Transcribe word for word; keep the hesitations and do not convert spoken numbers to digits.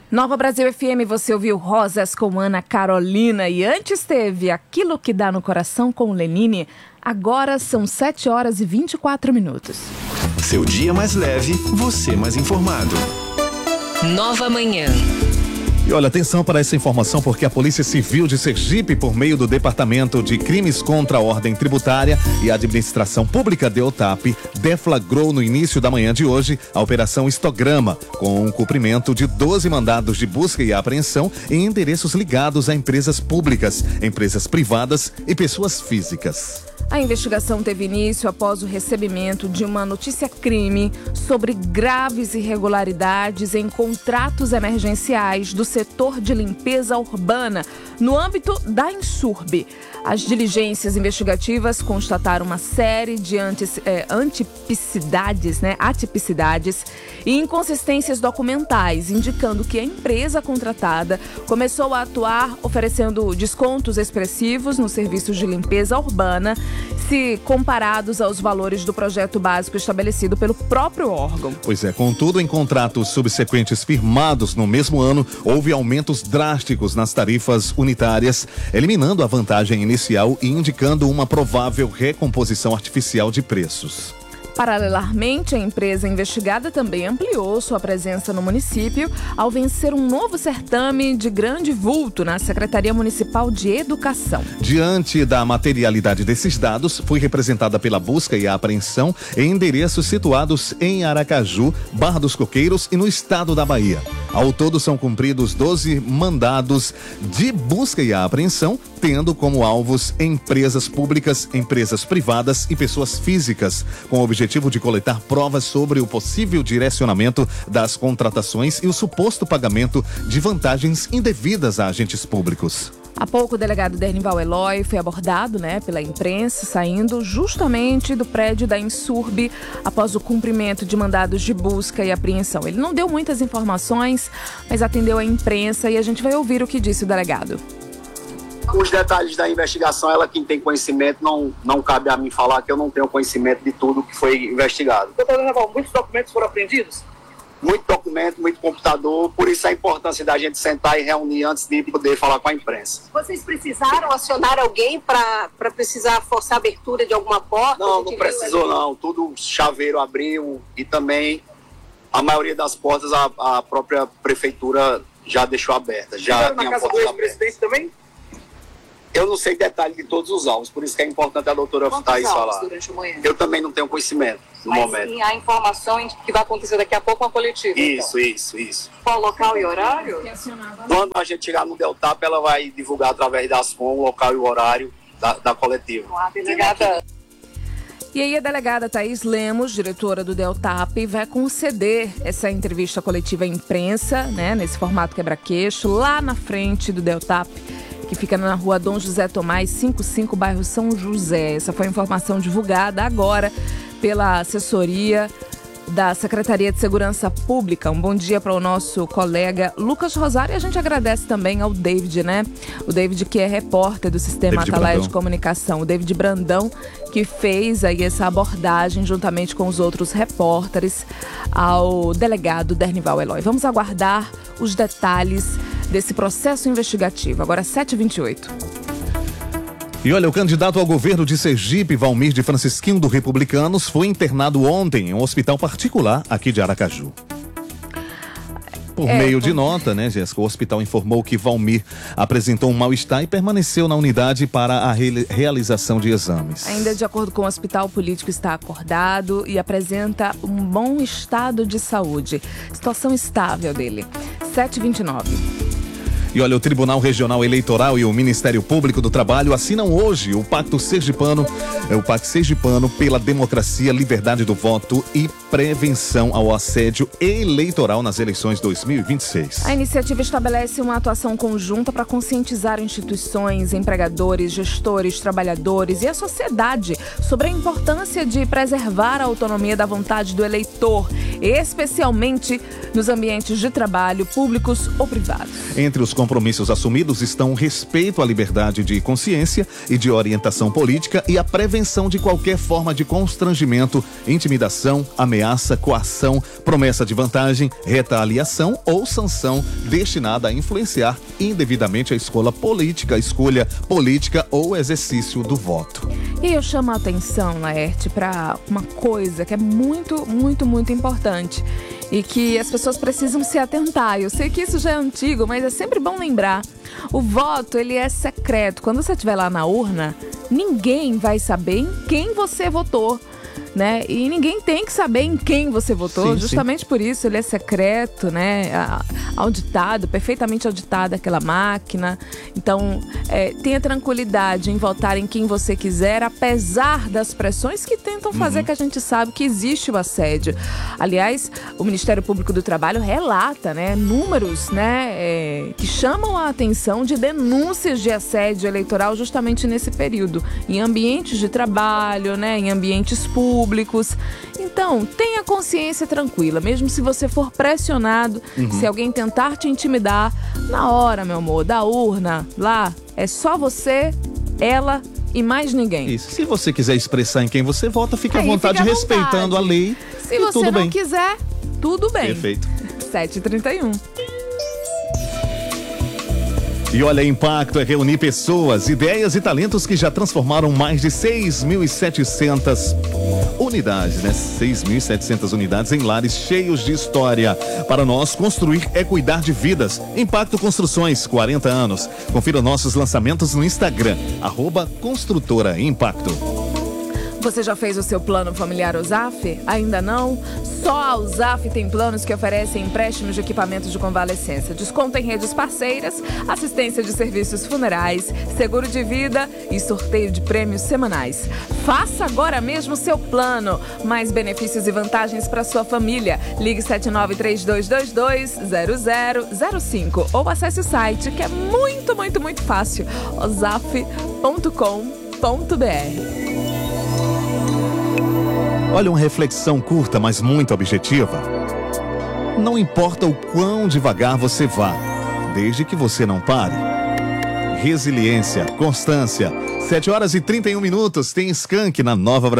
Nova Brasil F M, você ouviu Rosas com Ana Carolina e antes teve Aquilo que Dá no Coração com Lenine. Agora são sete horas e vinte e quatro minutos. Seu dia mais leve, você mais informado. Nova Manhã. E olha, atenção para essa informação, porque a Polícia Civil de Sergipe, por meio do Departamento de Crimes contra a Ordem Tributária e Administração Pública, DEOTAP, deflagrou no início da manhã de hoje a Operação Histograma, com o cumprimento de doze mandados de busca e apreensão em endereços ligados a empresas públicas, empresas privadas e pessoas físicas. A investigação teve início após o recebimento de uma notícia-crime sobre graves irregularidades em contratos emergenciais do setor de limpeza urbana no âmbito da Insurb. As diligências investigativas constataram uma série de antis, é, antipicidades, né, atipicidades e inconsistências documentais, indicando que a empresa contratada começou a atuar oferecendo descontos expressivos nos serviços de limpeza urbana, se comparados aos valores do projeto básico estabelecido pelo próprio órgão. Pois é, contudo, em contratos subsequentes firmados no mesmo ano, houve aumentos drásticos nas tarifas unitárias, eliminando a vantagem inicial e indicando uma provável recomposição artificial de preços. Paralelamente, a empresa investigada também ampliou sua presença no município ao vencer um novo certame de grande vulto na Secretaria Municipal de Educação. Diante da materialidade desses dados, foi representada pela busca e a apreensão em endereços situados em Aracaju, Barra dos Coqueiros e no estado da Bahia. Ao todo, são cumpridos doze mandados de busca e apreensão, tendo como alvos empresas públicas, empresas privadas e pessoas físicas, com o objetivo de coletar provas sobre o possível direcionamento das contratações e o suposto pagamento de vantagens indevidas a agentes públicos. Há pouco, o delegado Dernival Eloy foi abordado, né, pela imprensa, saindo justamente do prédio da Insurb após o cumprimento de mandados de busca e apreensão. Ele não deu muitas informações, mas atendeu a imprensa e a gente vai ouvir o que disse o delegado. Os detalhes da investigação, ela quem tem conhecimento, não, não cabe a mim falar que eu não tenho conhecimento de tudo que foi investigado. Doutor Dernival, muitos documentos foram apreendidos? Muito documento, muito computador, por isso a importância da gente sentar e reunir antes de poder falar com a imprensa. Vocês precisaram acionar alguém para precisar forçar a abertura de alguma porta? Não, não precisou não, tudo chaveiro abriu e também a maioria das portas a, a própria prefeitura já deixou aberta. Já na casa do ex-presidente também? Eu não sei detalhe de todos os alvos, por isso que é importante a doutora Thaís falar. Durante o manhã? Eu também não tenho conhecimento no Mas momento. Sim, há informação que vai acontecer daqui a pouco uma coletiva. Isso, então. isso, isso. Qual local e horário? Quando a gente chegar no DEOTAP, ela vai divulgar através das F O M o local e o horário da, da coletiva. Ah, delegada. E aí a delegada Thaís Lemos, diretora do DEOTAP, vai conceder essa entrevista coletiva à imprensa, né, nesse formato quebra-queixo, lá na frente do DEOTAP, que fica na rua Dom José Tomás, cinquenta e cinco, bairro São José. Essa foi a informação divulgada agora pela assessoria da Secretaria de Segurança Pública. Um bom dia para o nosso colega Lucas Rosário. E a gente agradece também ao David, né? O David, que é repórter do Sistema Atalaia de Comunicação. O David Brandão, que fez aí essa abordagem juntamente com os outros repórteres ao delegado Dernival Eloy. Vamos aguardar os detalhes desse processo investigativo. Agora sete e vinte e oito. E olha, o candidato ao governo de Sergipe, Valmir de Francisquinho do Republicanos, foi internado ontem em um hospital particular aqui de Aracaju. Por é, meio de nota, né, Jéssica, o hospital informou que Valmir apresentou um mal-estar e permaneceu na unidade para a re realização de exames. Ainda de acordo com o hospital, o político está acordado e apresenta um bom estado de saúde. Situação estável dele. sete e vinte e nove. E olha, o Tribunal Regional Eleitoral e o Ministério Público do Trabalho assinam hoje o Pacto Sergipano, o Pacto Sergipano pela Democracia, Liberdade do Voto e Prevenção ao Assédio Eleitoral nas eleições dois mil e vinte e seis. A iniciativa estabelece uma atuação conjunta para conscientizar instituições, empregadores, gestores, trabalhadores e a sociedade sobre a importância de preservar a autonomia da vontade do eleitor, especialmente nos ambientes de trabalho, públicos ou privados. Entre os compromissos assumidos estão o respeito à liberdade de consciência e de orientação política e a prevenção de qualquer forma de constrangimento, intimidação, ameaça, coação, promessa de vantagem, retaliação ou sanção destinada a influenciar indevidamente a escolha política, a escolha política ou exercício do voto. E eu chamo a atenção, Laerte, para uma coisa que é muito, muito, muito importante e que as pessoas precisam se atentar. Eu sei que isso já é antigo, mas é sempre bom lembrar. O voto, ele é secreto. Quando você estiver lá na urna, ninguém vai saber em quem você votou, né? E ninguém tem que saber em quem você votou, sim, justamente sim. Por isso ele é secreto, né? Auditado, perfeitamente auditada aquela máquina. Então, é, tenha tranquilidade em votar em quem você quiser, apesar das pressões que tentam fazer, uhum. que a gente sabe que existe o assédio. Aliás, o Ministério Público do Trabalho relata, né, números, né, é, que chamam a atenção de denúncias de assédio eleitoral justamente nesse período, em ambientes de trabalho, né, em ambientes públicos. públicos. Então, tenha consciência tranquila, mesmo se você for pressionado, uhum. se alguém tentar te intimidar, na hora, meu amor, da urna, lá, é só você, ela e mais ninguém. Isso. Se você quiser expressar em quem você vota, fique à vontade, fique à vontade, respeitando a lei. Se e você tudo não bem. quiser, tudo bem. Perfeito. sete e trinta e um. E olha, Impacto é reunir pessoas, ideias e talentos que já transformaram mais de seis mil e setecentas unidades, né? seis mil e setecentas unidades em lares cheios de história. Para nós, construir é cuidar de vidas. Impacto Construções, quarenta anos. Confira nossos lançamentos no Instagram, arroba Construtora Impacto. Você já fez o seu plano familiar Usaf? Ainda não? Só a Usaf tem planos que oferecem empréstimos de equipamentos de convalescência, desconto em redes parceiras, assistência de serviços funerais, seguro de vida e sorteio de prêmios semanais. Faça agora mesmo o seu plano. Mais benefícios e vantagens para sua família. Ligue sete nove três dois dois dois zero zero zero cinco ou acesse o site, que é muito, muito, muito fácil, osaf ponto com ponto br. Olha, uma reflexão curta, mas muito objetiva. Não importa o quão devagar você vá, desde que você não pare. Resiliência, constância. sete horas e trinta e um minutos, tem Skank na Nova Brasil.